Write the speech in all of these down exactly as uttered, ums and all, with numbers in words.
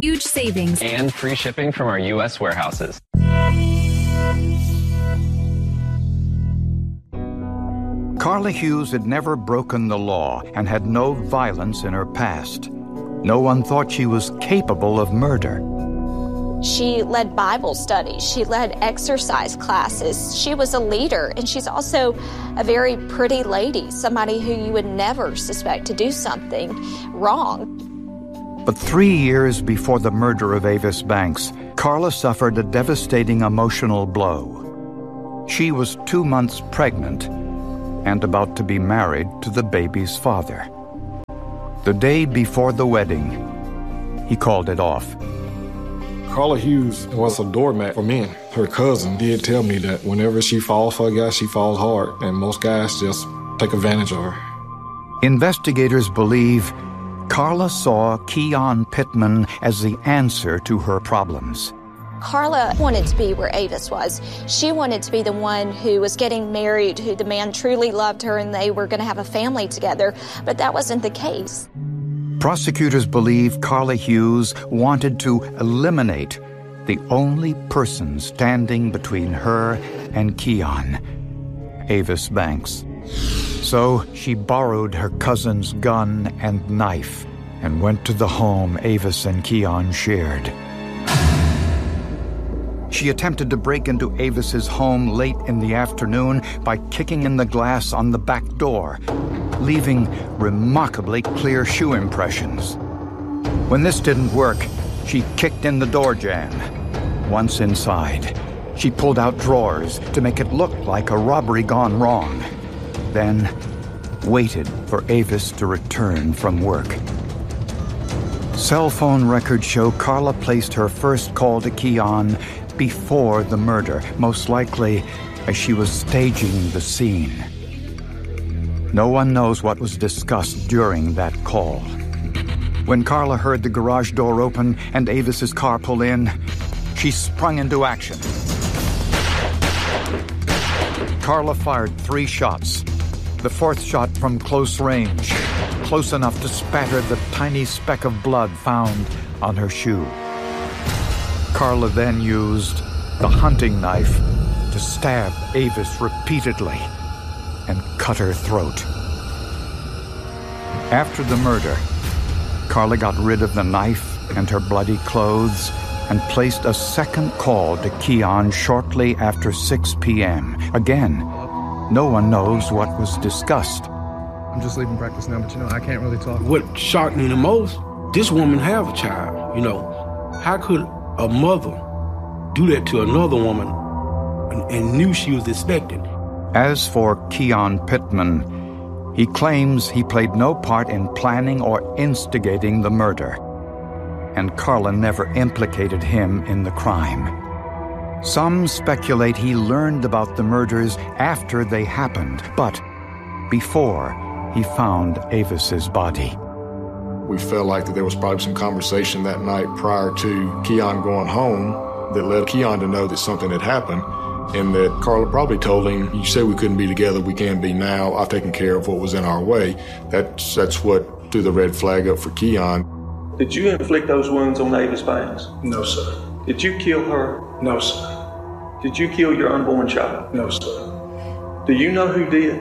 huge savings and free shipping from our U S warehouses. Carla Hughes had never broken the law and had no violence in her past. No one thought she was capable of murder. She led Bible studies. She led exercise classes. She was a leader, and she's also a very pretty lady, somebody who you would never suspect to do something wrong. But three years before the murder of Avis Banks, Carla suffered a devastating emotional blow. She was two months pregnant and about to be married to the baby's father. The day before the wedding, he called it off. Carla Hughes was a doormat for men. Her cousin did tell me that whenever she falls for a guy, she falls hard, and most guys just take advantage of her. Investigators believe Carla saw Keon Pittman as the answer to her problems. Carla wanted to be where Avis was. She wanted to be the one who was getting married, who the man truly loved her, and they were going to have a family together, but that wasn't the case. Prosecutors believe Carla Hughes wanted to eliminate the only person standing between her and Keon, Avis Banks. So she borrowed her cousin's gun and knife and went to the home Avis and Keon shared. She attempted to break into Avis's home late in the afternoon by kicking in the glass on the back door, leaving remarkably clear shoe impressions. When this didn't work, she kicked in the door jamb. Once inside, she pulled out drawers to make it look like a robbery gone wrong, then waited for Avis to return from work. Cell phone records show Carla placed her first call to Keon before the murder, most likely as she was staging the scene. No one knows what was discussed during that call. When Carla heard the garage door open and Avis's car pull in, she sprung into action. Carla fired three shots, the fourth shot from close range, close enough to spatter the tiny speck of blood found on her shoe. Carla then used the hunting knife to stab Avis repeatedly and cut her throat. After the murder, Carla got rid of the knife and her bloody clothes and placed a second call to Keon shortly after six p.m. Again, no one knows what was discussed. I'm just leaving practice now, but you know, I can't really talk. What shocked me the most, this woman have a child, you know. How could a mother do that to another woman and, and knew she was expected? As for Keon Pittman, he claims he played no part in planning or instigating the murder, and Carla never implicated him in the crime. Some speculate he learned about the murders after they happened, but before he found Avis's body. We felt like that there was probably some conversation that night prior to Keon going home that led Keon to know that something had happened, and that Carla probably told him, you said we couldn't be together, we can be now, I've taken care of what was in our way. That's, that's what threw the red flag up for Keon. Did you inflict those wounds on Avis Banks? No, sir. Did you kill her? No, sir. Did you kill your unborn child? No, sir. Do you know who did?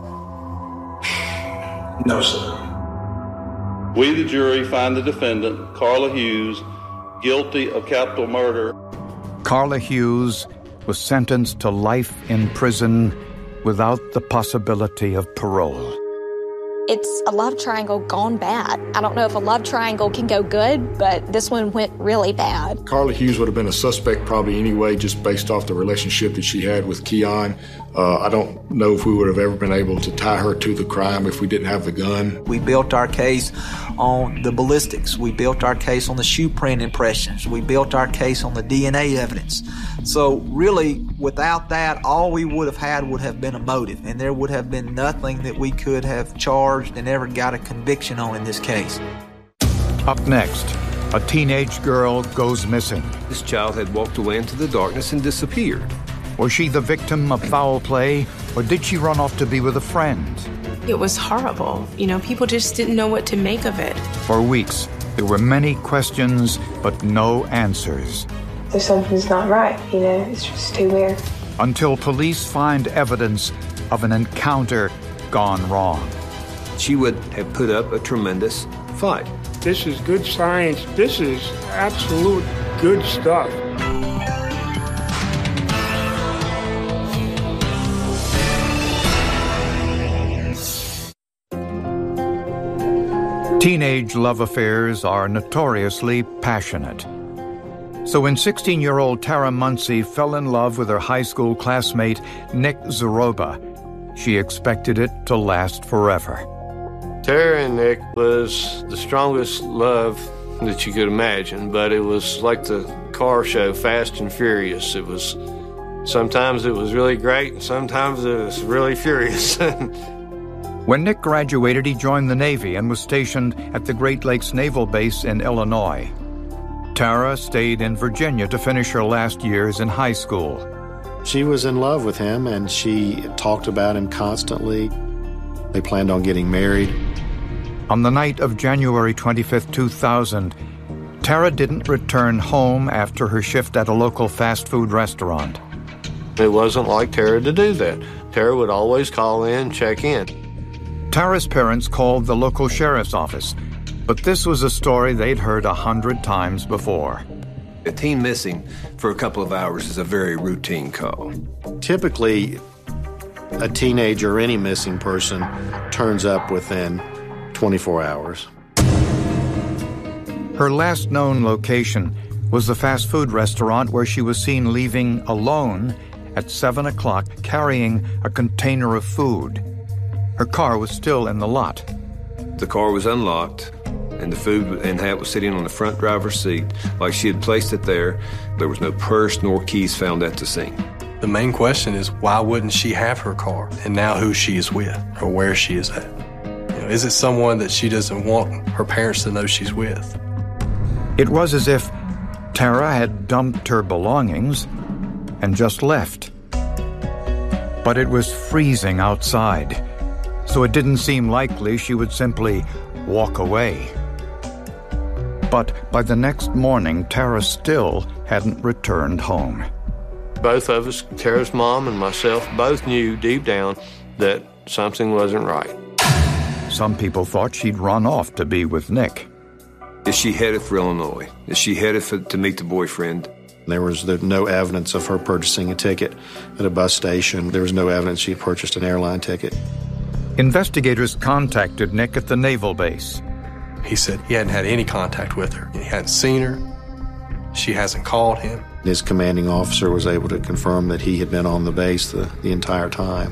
No, sir. We, the jury, find the defendant, Carla Hughes, guilty of capital murder. Carla Hughes was sentenced to life in prison without the possibility of parole. It's a love triangle gone bad. I don't know if a love triangle can go good, but this one went really bad. Carla Hughes would have been a suspect probably anyway, just based off the relationship that she had with Keon. Uh, I don't know if we would have ever been able to tie her to the crime if we didn't have the gun. We built our case on the ballistics. We built our case on the shoe print impressions. We built our case on the D N A evidence. So really, without that, all we would have had would have been a motive, and there would have been nothing that we could have charged and ever got a conviction on in this case. Up next, a teenage girl goes missing. This child had walked away into the darkness and disappeared. Was she the victim of foul play, or did she run off to be with a friend? It was horrible. You know, people just didn't know what to make of it. For weeks, There were many questions, but no answers. There's something's not right, you know, it's just too weird. Until police find evidence of an encounter gone wrong. She would have put up a tremendous fight. This is good science. This is absolute good stuff. Teenage love affairs are notoriously passionate. So when sixteen-year-old Tara Muncy fell in love with her high school classmate, Nick Zaroba, she expected it to last forever. Tara and Nick was the strongest love that you could imagine, but it was like the car show, Fast and Furious. It was, sometimes it was really great, and sometimes it was really furious. When Nick graduated, he joined the Navy and was stationed at the Great Lakes Naval Base in Illinois. Tara stayed in Virginia to finish her last years in high school. She was in love with him, and she talked about him constantly. They planned on getting married. On the night of January twenty-fifth, two thousand, Tara didn't return home after her shift at a local fast food restaurant. It wasn't like Tara to do that. Tara would always call in, check in. Tara's parents called the local sheriff's office, but this was a story they'd heard a hundred times before. A teen missing for a couple of hours is a very routine call. Typically, a teenager or any missing person turns up within twenty-four hours. Her last known location was the fast food restaurant where she was seen leaving alone at seven o'clock carrying a container of food. Her car was still in the lot. The car was unlocked, and the food and hat was sitting on the front driver's seat like she had placed it there. There was no purse nor keys found at the scene. The main question is, why wouldn't she have her car, and now who she is with or where she is at? You know, is it someone that she doesn't want her parents to know she's with? It was as if Tara had dumped her belongings and just left. But it was freezing outside, so it didn't seem likely she would simply walk away. But by the next morning, Tara still hadn't returned home. Both of us, Tara's mom and myself, both knew deep down that something wasn't right. Some people thought she'd run off to be with Nick. Is she headed for Illinois? Is she headed for, to meet the boyfriend? There was no evidence of her purchasing a ticket at a bus station. There was no evidence she had purchased an airline ticket. Investigators contacted Nick at the naval base. He said he hadn't had any contact with her. He hadn't seen her. She hasn't called him. His commanding officer was able to confirm that he had been on the base the, the entire time.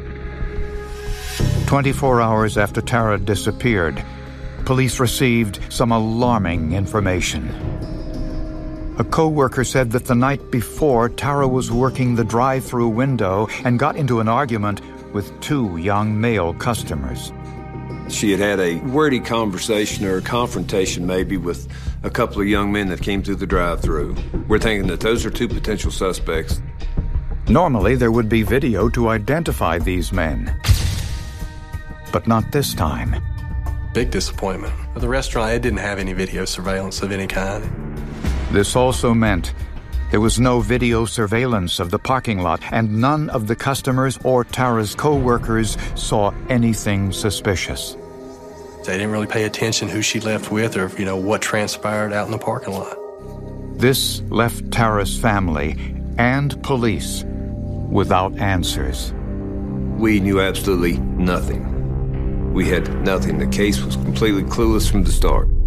twenty-four hours after Tara disappeared, police received some alarming information. A co-worker said that the night before, Tara was working the drive-through window and got into an argument with two young male customers. She had had a wordy conversation or a confrontation maybe with a couple of young men that came through the drive-through. We're thinking that those are two potential suspects. Normally, there would be video to identify these men. But not this time. Big disappointment. The restaurant, it didn't have any video surveillance of any kind. This also meant there was no video surveillance of the parking lot, and none of the customers or Tara's co-workers saw anything suspicious. They didn't really pay attention who she left with or, you know, what transpired out in the parking lot. This left Tara's family and police without answers. We knew absolutely nothing. We had nothing. The case was completely clueless from the start.